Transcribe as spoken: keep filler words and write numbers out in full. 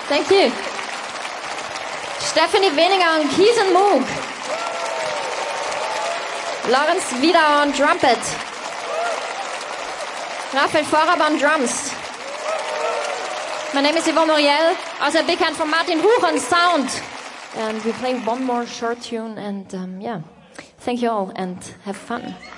Thank you. Stephanie Weniger on keys and moog. Lawrence Wieder on trumpet. Raphael Vorab on drums. My name is Yvonne Moriel. Also a big hand from Martin Huch on sound. And we're playing one more short tune and um, yeah. Thank you all and have fun.